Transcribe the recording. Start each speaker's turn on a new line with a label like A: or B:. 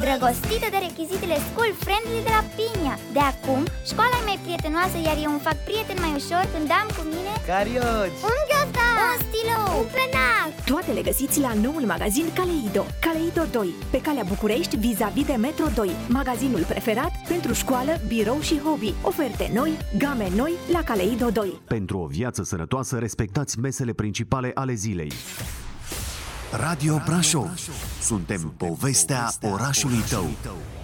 A: îndrăgostită de rechizitele school friendly de la Pinia. De acum, școala e mai prietenoasă, iar eu îmi fac prieten mai ușor când am cu mine
B: carioci,
A: un ghiozdan, un stilou, un plenac.
C: Toate le găsiți la noul magazin Caleido. Caleido 2, pe calea București, vis-a-vis de Metro 2. Magazinul preferat pentru școală, birou și hobby. Oferte noi, game noi la Caleido 2.
D: Pentru o viață sănătoasă, respectați mesele principale ale zilei.
E: Radio Brașov. Suntem povestea orașului tău.